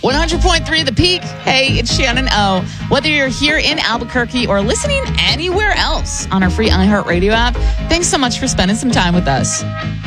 100.3 The Peak. Hey, it's Shannon O. Whether you're here in Albuquerque or listening anywhere else on our free iHeartRadio app, thanks so much for spending some time with us.